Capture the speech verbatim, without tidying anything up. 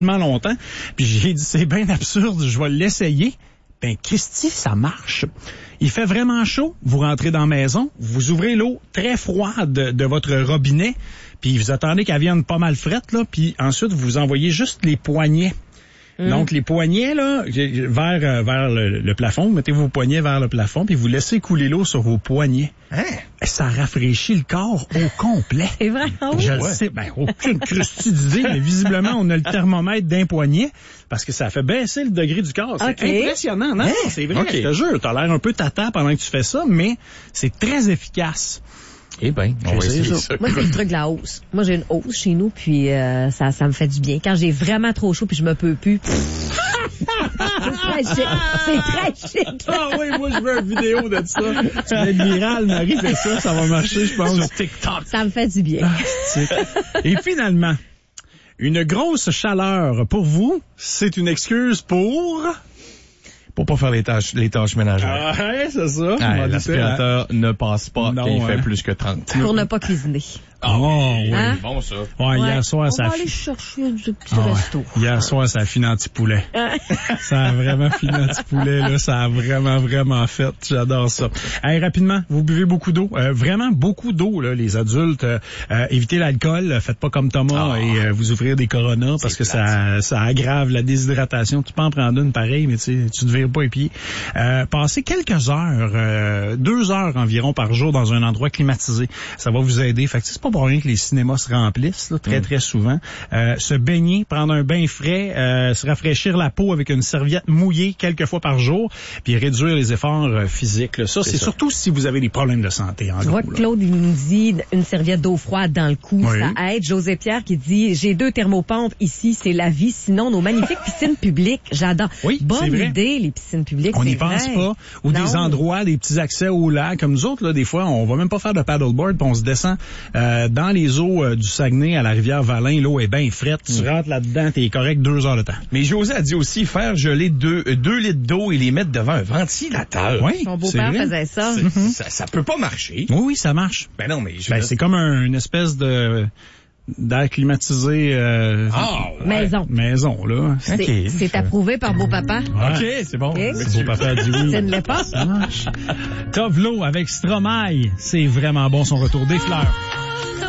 longtemps. Puis j'ai dit, c'est bien absurde, je vais l'essayer. Ben, Christy, ça marche. Il fait vraiment chaud, vous rentrez dans la maison, vous ouvrez l'eau très froide de, de votre robinet, puis vous attendez qu'elle vienne pas mal frette, là, puis ensuite vous envoyez juste les poignets. Mmh. Donc, les poignets, là, vers, euh, vers le, le plafond, vous mettez vos poignets vers le plafond, puis vous laissez couler l'eau sur vos poignets. Hein? Ça rafraîchit le corps au complet. C'est vrai? Oh, Je ouais. le sais, ben, aucune Christy d'idée, mais visiblement, on a le thermomètre d'un poignet, parce que ça fait baisser le degré du corps. C'est okay. Impressionnant, non? Hein? C'est vrai, okay. Je te jure, t'as l'air un peu tata pendant que tu fais ça, mais c'est très efficace. Eh ben, on va essayer ça. ça. Moi, c'est le truc de la hausse. Moi, j'ai une hausse chez nous, puis euh, ça, ça me fait du bien. Quand j'ai vraiment trop chaud, puis je me peux plus. C'est très chic. C'est très chic. Ah oui, moi, je veux une vidéo de ça. Tu mets le viral, Marie fait ça, ça va marcher, je pense. Sur TikTok. Ça me fait du bien. Et finalement, une grosse chaleur pour vous, c'est une excuse pour... Pour pas faire les tâches, les tâches ménagères. Ah, ouais, c'est ça. Ah, l'aspirateur ne passe pas quand il hein. fait plus que trente. Pour ne pas cuisiner. Ah, oh, oui. Hein? Bon, ça. Ouais, ouais. hier soir, On ça va a aller fi... chercher du petit ah, resto. Ouais. Hier soir, ça a fini anti-poulet. Ça a vraiment fini anti-poulet, là. Ça a vraiment, vraiment fait. J'adore ça. Hey, rapidement, vous buvez beaucoup d'eau. Euh, vraiment beaucoup d'eau, là, les adultes. Euh, euh, évitez l'alcool. Faites pas comme Thomas oh. et euh, vous ouvrir des Corona parce que ça, ça aggrave la déshydratation. Tu peux en prendre une pareille, mais tu tu ne vires pas les pieds. Euh, passez quelques heures, euh, deux heures environ par jour dans un endroit climatisé. Ça va vous aider. Fait que c'est pas pour rien que les cinémas se remplissent là, très mm. très souvent. Euh, se baigner, prendre un bain frais, euh, se rafraîchir la peau avec une serviette mouillée quelques fois par jour, puis réduire les efforts euh, physiques. Là. Ça, c'est, c'est ça. Surtout si vous avez des problèmes de santé. En tu gros, vois que Claude il nous dit une serviette d'eau froide dans le cou, oui. ça aide. José Pierre qui dit j'ai deux thermopompes ici, c'est la vie. Sinon, nos magnifiques piscines publiques, j'adore. Oui, bonne idée, les piscines publiques. On n'y pense vrai. pas. Ou non. des endroits, des petits accès au lac. Comme nous autres, là, des fois, on va même pas faire de paddleboard, puis on se descend euh, dans les eaux euh, du Saguenay à la rivière Valin. L'eau est bien frette. Mm. Tu rentres là-dedans, t'es correct deux heures de temps. Mais José a dit aussi faire geler deux, deux litres d'eau et les mettre devant un ventilateur. Oui, son beau-père faisait ça. Mm-hmm. ça. Ça peut pas marcher. Oui, oui, ça marche. Ben non, mais... Je ben, veux... c'est comme un, une espèce de... d'air climatisé euh, ah, ouais. maison. Maison, là. C'est, okay. c'est approuvé par beau-papa. Ouais. OK, c'est bon. Okay. C'est beau-papa a dit oui. Ça ne l'est pas. Ça marche. Tovlo avec Stromae. C'est vraiment bon son retour des fleurs.